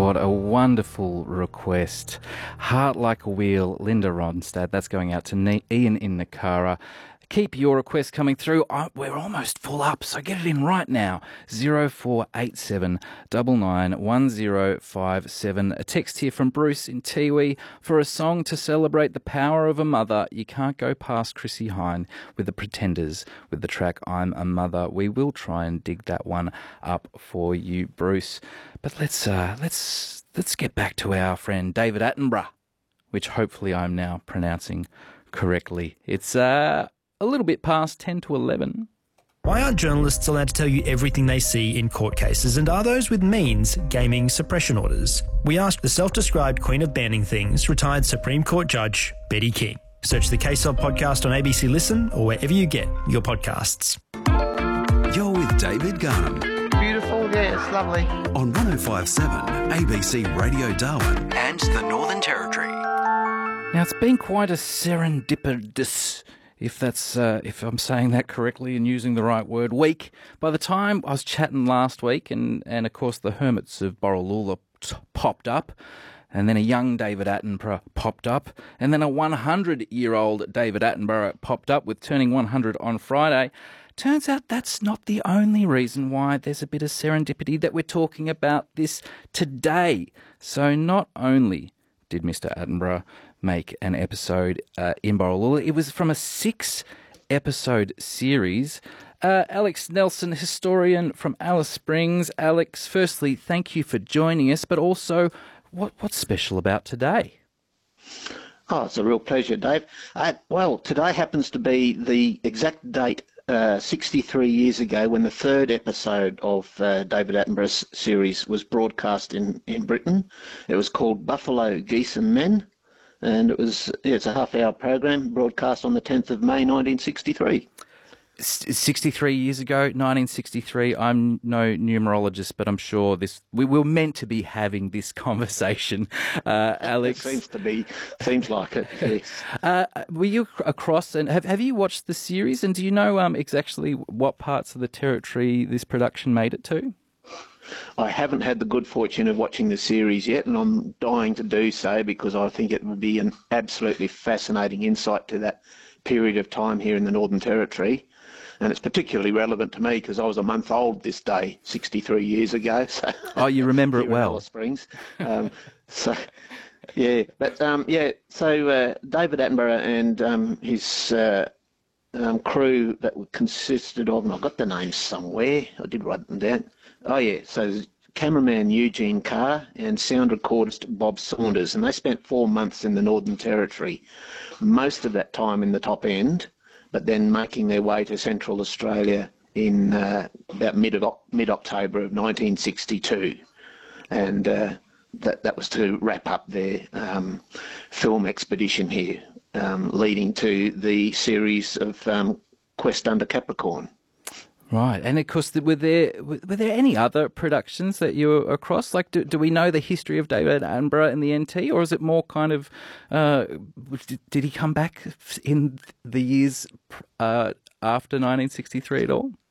What a wonderful request. Heart Like a Wheel, Linda Ronstadt. That's going out to Ian in Nakara. Keep your requests coming through. We're almost full up, so get it in right now. 0487 991057. A text here from Bruce in Tiwi. For a song to celebrate the power of a mother, you can't go past Chrissie Hynde with the Pretenders with the track I'm a Mother. We will try and dig that one up for you, Bruce. But let's get back to our friend David Attenborough, which hopefully I'm now pronouncing correctly. It's a little bit past 10 to 11. Why aren't journalists allowed to tell you everything they see in court cases, and are those with means gaming suppression orders? We asked the self-described queen of banning things, retired Supreme Court Judge Betty King. Search the Case Of podcast on ABC Listen or wherever you get your podcasts. You're with David Garnham. Beautiful, yeah, it's lovely. On 105.7 ABC Radio Darwin and the Northern Territory. Now, it's been quite a serendipitous, if I'm saying that correctly and using the right word, week. By the time I was chatting last week, and of course the Hermits of Borroloola popped up, and then a young David Attenborough popped up, and then a 100-year-old David Attenborough popped up with turning 100 on Friday. Turns out that's not the only reason why there's a bit of serendipity that we're talking about this today. So not only did Mr. Attenborough make an episode in Borroloola, it was from a 6-episode series. Alex Nelson, historian from Alice Springs. Alex, firstly, thank you for joining us, but also, what's special about today? Oh, it's a real pleasure, Dave. Well, today happens to be the exact date 63 years ago when the third episode of David Attenborough's series was broadcast in Britain. It was called Buffalo, Geese and Men, and it's a half-hour program broadcast on the 10th of May 1963. 63 years ago, 1963. I'm no numerologist, but I'm sure we were meant to be having this conversation, Alex. It seems like it, yes. Were you across, and have you watched the series, and do you know exactly what parts of the territory this production made it to? I haven't had the good fortune of watching the series yet, and I'm dying to do so because I think it would be an absolutely fascinating insight to that period of time here in the Northern Territory. And it's particularly relevant to me because I was a month old this day, 63 years ago. So oh, you remember it well. Alice Springs. So David Attenborough and his crew that consisted of, and I've got the names somewhere, I did write them down. Oh yeah, so cameraman Eugene Carr and sound recordist Bob Saunders, and they spent 4 months in the Northern Territory, most of that time in the top end, but then making their way to Central Australia in about mid-October of 1962. And that was to wrap up their film expedition here, leading to the series of Quest Under Capricorn. Right, and of course, were there any other productions that you were across? Like, do we know the history of David Attenborough in the NT, or is it more kind of, did he come back in the years after 1963 at all?